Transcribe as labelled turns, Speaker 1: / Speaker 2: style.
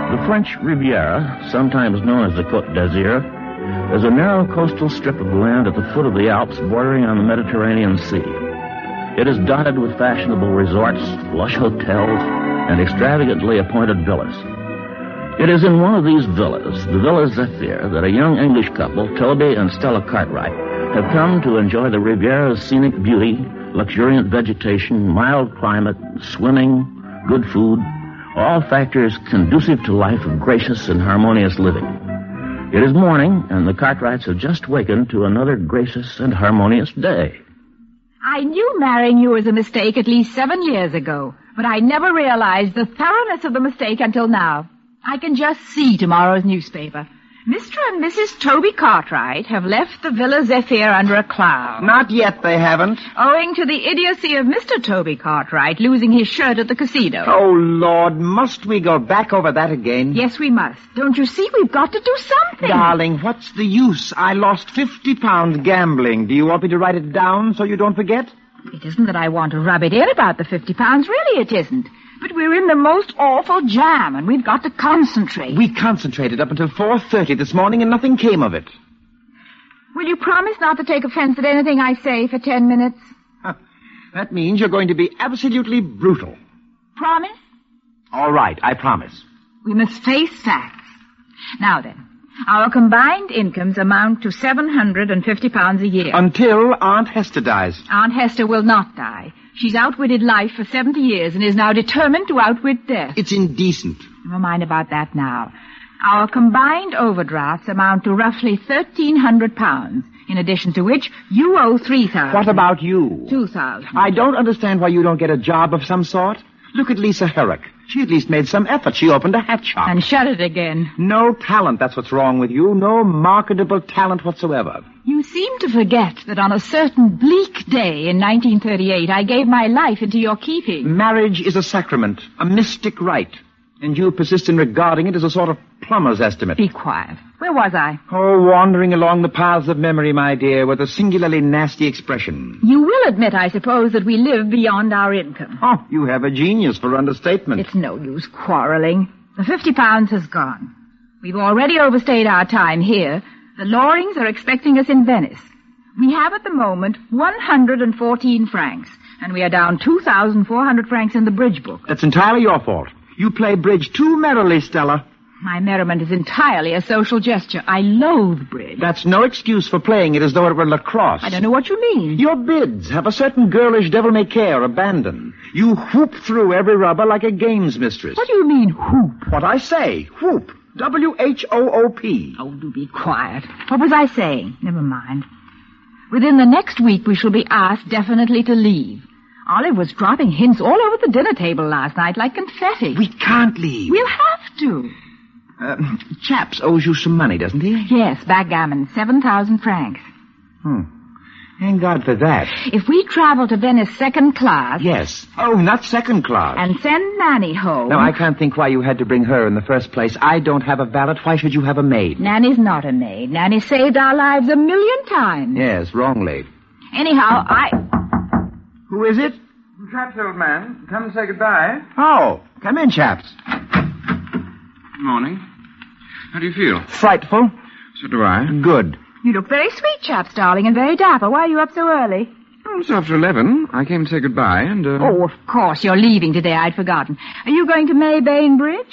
Speaker 1: The French Riviera, sometimes known as the Côte d'Azur, is a narrow coastal strip of land at the foot of the Alps bordering on the Mediterranean Sea. It is dotted with fashionable resorts, lush hotels, and extravagantly appointed villas. It is in one of these villas, the Villa Zephyr, that a young English couple, Toby and Stella Cartwright, have come to enjoy the Riviera's scenic beauty, luxuriant vegetation, mild climate, swimming, good food, all factors conducive to life of gracious and harmonious living. It is morning, and the Cartwrights have just wakened to another gracious and harmonious day.
Speaker 2: I knew marrying you was a mistake at least 7 years ago, but I never realized the thoroughness of the mistake until now. I can just see tomorrow's newspaper. Mr. and Mrs. Toby Cartwright have left the Villa Zephyr under a cloud.
Speaker 3: Not yet, they haven't.
Speaker 2: Owing to the idiocy of Mr. Toby Cartwright losing his shirt at the casino.
Speaker 3: Oh, Lord, must we go back over that again?
Speaker 2: Yes, we must. Don't you see? We've got to do something.
Speaker 3: Darling, what's the use? I lost 50 pounds gambling. Do you want me to write it down so you don't forget?
Speaker 2: It isn't that I want to rub it in about the 50 pounds. Really, it isn't. But we're in the most awful jam, and we've got to concentrate.
Speaker 3: We concentrated up until 4:30 this morning, and nothing came of it.
Speaker 2: Will you promise not to take offense at anything I say for 10 minutes?
Speaker 3: That means you're going to be absolutely brutal.
Speaker 2: Promise?
Speaker 3: All right, I promise.
Speaker 2: We must face facts. Now then, our combined incomes amount to £750 a year.
Speaker 3: Until Aunt Hester dies.
Speaker 2: Aunt Hester will not die. She's outwitted life for 70 years and is now determined to outwit death.
Speaker 3: It's indecent.
Speaker 2: Never mind about that now. Our combined overdrafts amount to roughly £1,300, in addition to which you owe £3,000.
Speaker 3: What about you?
Speaker 2: £2,000.
Speaker 3: I don't understand why you don't get a job of some sort. Look at Lisa Herrick. She at least made some effort. She opened a hat shop.
Speaker 2: And shut it again.
Speaker 3: No talent, that's what's wrong with you. No marketable talent whatsoever.
Speaker 2: You seem to forget that on a certain bleak day in 1938, I gave my life into your keeping.
Speaker 3: Marriage is a sacrament, a mystic rite. And you persist in regarding it as a sort of plumber's estimate.
Speaker 2: Be quiet. Where was I?
Speaker 3: Oh, wandering along the paths of memory, my dear, with a singularly nasty expression.
Speaker 2: You will admit, I suppose, that we live beyond our income.
Speaker 3: Oh, you have a genius for understatement.
Speaker 2: It's no use quarreling. The £50 has gone. We've already overstayed our time here. The Lorings are expecting us in Venice. We have at the moment 114 francs, and we are down 2,400 francs in the bridge book.
Speaker 3: That's entirely your fault. You play bridge too merrily, Stella.
Speaker 2: My merriment is entirely a social gesture. I loathe bridge.
Speaker 3: That's no excuse for playing it as though it were lacrosse.
Speaker 2: I don't know what you mean.
Speaker 3: Your bids have a certain girlish devil-may-care abandon. You whoop through every rubber like a games mistress.
Speaker 2: What do you mean, whoop?
Speaker 3: What I say, whoop. W-H-O-O-P.
Speaker 2: Oh, do be quiet. What was I saying? Never mind. Within the next week, we shall be asked definitely to leave. Olive was dropping hints all over the dinner table last night like confetti.
Speaker 3: We can't leave.
Speaker 2: We'll have to.
Speaker 3: Chaps owes you some money, doesn't he?
Speaker 2: Yes, backgammon, 7,000 francs.
Speaker 3: Thank God for that.
Speaker 2: If we travel to Venice second class...
Speaker 3: Yes. Oh, not second class.
Speaker 2: And send Nanny home...
Speaker 3: Now, I can't think why you had to bring her in the first place. I don't have a valet. Why should you have a maid?
Speaker 2: Nanny's not a maid. Nanny saved our lives 1,000,000 times.
Speaker 3: Yes, wrongly.
Speaker 2: Anyhow,
Speaker 3: Who is it?
Speaker 4: Chaps, old man. Come and say goodbye.
Speaker 3: Oh, come in, chaps.
Speaker 4: Morning. How do you feel?
Speaker 3: Frightful.
Speaker 4: So do I.
Speaker 3: Good.
Speaker 2: You look very sweet, chaps, darling, and very dapper. Why are you up so early?
Speaker 4: Oh, it's after 11. I came to say goodbye and,
Speaker 2: Oh, of course. You're leaving today. I'd forgotten. Are you going to Maybane Bridge?